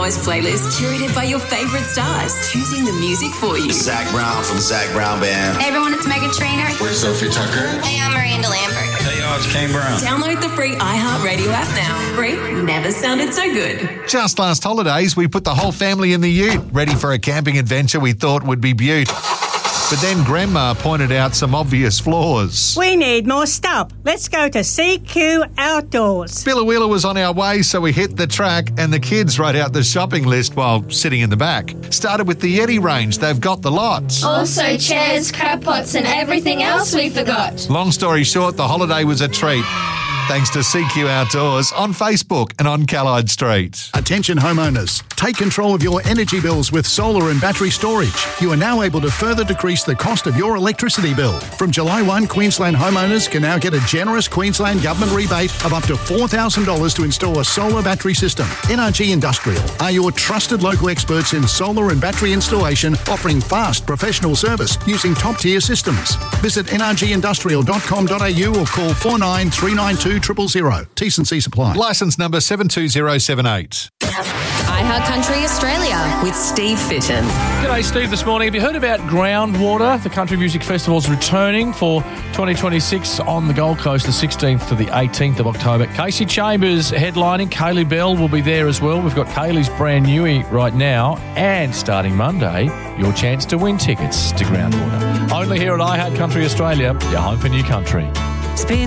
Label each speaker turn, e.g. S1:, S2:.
S1: hours playlist curated by your favourite stars, choosing the music for you.
S2: Zach Brown from the Zach Brown Band.
S3: Hey everyone, it's Megan Trainor.
S4: We're Sophie Tucker.
S3: Hey, I'm Miranda Lambert.
S4: Hey y'all, it's Kane Brown.
S1: Download the free iHeartRadio app now. Free never sounded so good.
S5: Just last holidays, we put the whole family in the ute, ready for a camping adventure we thought would be beaut. But then Grandma pointed out some obvious flaws.
S6: We need more stuff. Let's go to CQ Outdoors.
S5: Billawheeler was on our way, so we hit the track and the kids wrote out the shopping list while sitting in the back. Started with the Yeti range. They've got the lots.
S7: Also chairs, crab pots and everything else we forgot.
S5: Long story short, the holiday was a treat. Thanks to CQ Outdoors on Facebook and on Callide Street.
S8: Attention homeowners, take control of your energy bills with solar and battery storage. You are now able to further decrease the cost of your electricity bill. From July 1, Queensland homeowners can now get a generous Queensland government rebate of up to $4,000 to install a solar battery system. NRG Industrial are your trusted local experts in solar and battery installation, offering fast professional service using top-tier systems. Visit nrgindustrial.com.au or call 49392000. T's and C's apply.
S5: Licence number 72078.
S1: iHeart Country Australia with Steve Fitton.
S9: G'day, Steve, this morning. Have you heard about Groundwater? The Country Music Festival's returning for 2026 on the Gold Coast, the 16th to the 18th of October. Casey Chambers headlining. Kaylee Bell will be there as well. We've got Kaylee's brand newie right now. And starting Monday, your chance to win tickets to Groundwater. Only here at iHeart Country Australia, your home for new country.